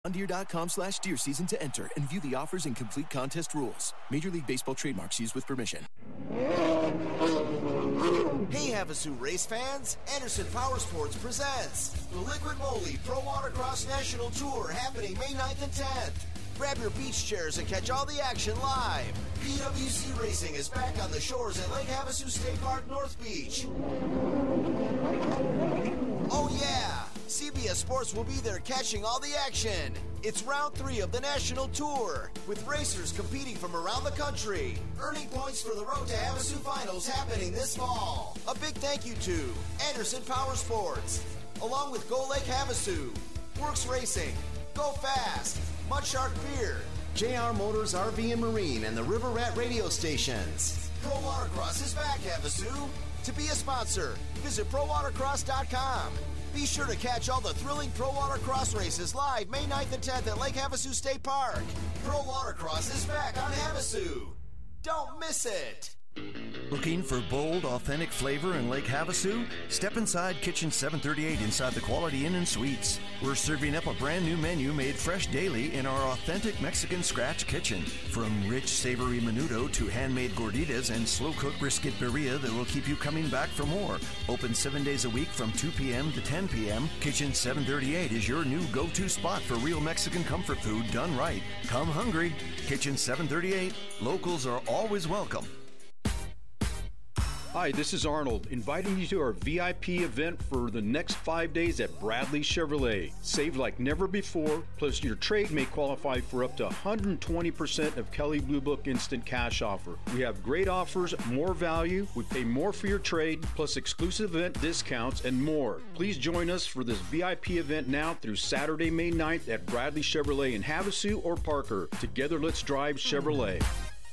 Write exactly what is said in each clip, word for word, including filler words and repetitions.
Deere.com slash deer season to enter and view the offers and complete contest rules. Major League Baseball trademarks used with permission. Hey Havasu race fans, Anderson Power Sports presents the Liquid Moly Pro Watercross National Tour happening May ninth and tenth. Grab your beach chairs and catch all the action live. P W C Racing is back on the shores at Lake Havasu State Park North Beach. Oh yeah! C B S Sports will be there catching all the action. It's round three of the national tour, with racers competing from around the country, earning points for the Road to Havasu Finals happening this fall. A big thank you to Anderson Power Sports, along with Go Lake Havasu, Works Racing, Go Fast, Mudshark Beer, J R Motors R V and Marine, and the River Rat radio stations. Pro Watercross is back, Havasu. To be a sponsor, visit pro watercross dot com. Be sure to catch all the thrilling Pro Watercross races live May ninth and tenth at Lake Havasu State Park. Pro Watercross is back on Havasu. Don't miss it. Looking for bold, authentic flavor in Lake Havasu? Step inside Kitchen seven thirty-eight inside the Quality Inn and Suites. We're serving up a brand new menu made fresh daily in our authentic Mexican scratch kitchen. From rich, savory menudo to handmade gorditas and slow-cooked brisket birria that will keep you coming back for more. Open seven days a week from two p.m. to ten p.m., Kitchen seven thirty-eight is your new go-to spot for real Mexican comfort food done right. Come hungry. Kitchen seven thirty-eight. Locals are always welcome. Hi, this is Arnold, inviting you to our V I P event for the next five days at Bradley Chevrolet. Save like never before, plus your trade may qualify for up to one hundred twenty percent of Kelley Blue Book Instant Cash offer. We have great offers, more value, we pay more for your trade, plus exclusive event discounts and more. Please join us for this V I P event now through Saturday, May ninth at Bradley Chevrolet in Havasu or Parker. Together, let's drive Chevrolet.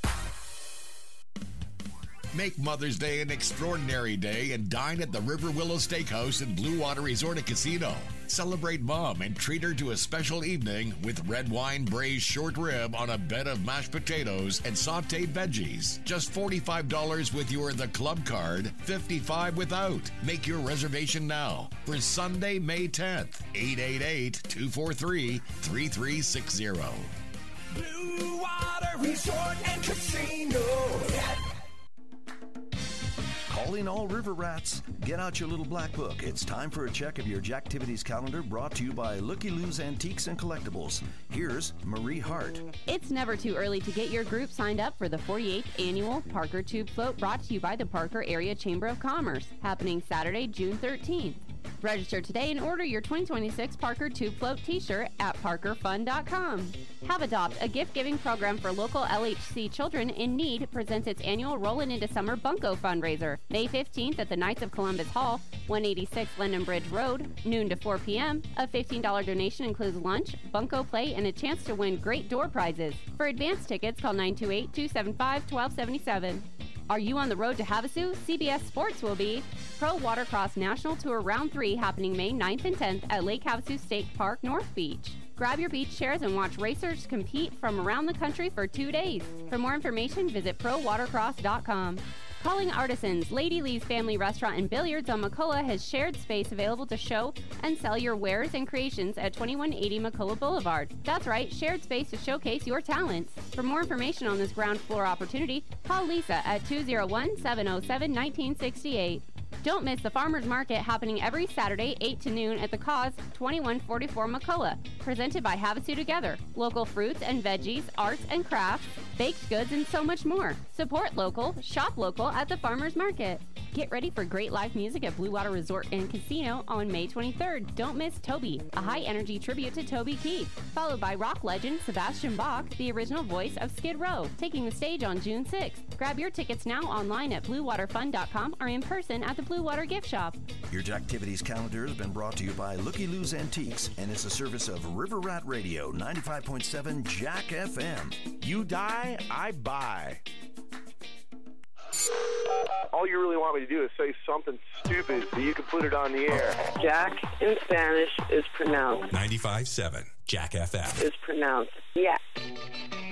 Make Mother's Day an extraordinary day and dine at the River Willow Steakhouse and Blue Water Resort and Casino. Celebrate Mom and treat her to a special evening with red wine braised short rib on a bed of mashed potatoes and sauteed veggies. Just forty-five dollars with your The Club card, fifty-five dollars without. Make your reservation now for Sunday, May tenth. eight eight eight, two four three, three three six zero. Blue Water Resort and Casino. Calling all river rats. Get out your little black book. It's time for a check of your Jacktivities calendar, brought to you by Looky Lou's Antiques and Collectibles. Here's Marie Hart. It's never too early to get your group signed up for the forty-eighth Annual Parker Tube Float, brought to you by the Parker Area Chamber of Commerce, happening Saturday, June thirteenth. Register today and order your twenty twenty-six Parker Tube Float t-shirt at parker fun dot com. Have Adopt, a gift-giving program for local L H C children in need, presents its annual Rollin' Into Summer Bunko fundraiser, May fifteenth at the Knights of Columbus Hall, one eighty-six London Bridge Road, noon to four p.m. A fifteen dollars donation includes lunch, bunko play, and a chance to win great door prizes. For advance tickets, call nine two eight, two seven five, one two seven seven. Are you on the road to Havasu? C B S Sports will be. Pro Watercross National Tour Round three happening May ninth and tenth at Lake Havasu State Park, North Beach. Grab your beach chairs and watch racers compete from around the country for two days. For more information, visit pro watercross dot com. Calling Artisans, Lady Lee's Family Restaurant and Billiards on McCullough has shared space available to show and sell your wares and creations at twenty-one eighty McCullough Boulevard. That's right, shared space to showcase your talents. For more information on this ground floor opportunity, call Lisa at two oh one, seven oh seven, one nine six eight. Don't miss the Farmers Market happening every Saturday, eight to noon at the Cause, twenty-one forty-four McCullough. Presented by Havasu Together. Local fruits and veggies, arts and crafts, baked goods, and so much more. Support local, shop local at the Farmers Market. Get ready for great live music at Blue Water Resort and Casino on May twenty-third. Don't miss Toby, a high-energy tribute to Toby Keith, followed by rock legend Sebastian Bach, the original voice of Skid Row, taking the stage on June sixth. Grab your tickets now online at blue water fun dot com or in person at the Blue Water Gift Shop. Your Jacktivities calendar has been brought to you by Looky Lou's Antiques and is a service of River Rat Radio, ninety-five point seven Jack F M. You die, I buy. All you really want me to do is say something stupid so you can put it on the air. Jack in Spanish is pronounced. ninety-five point seven Jack F M. Is pronounced, yeah.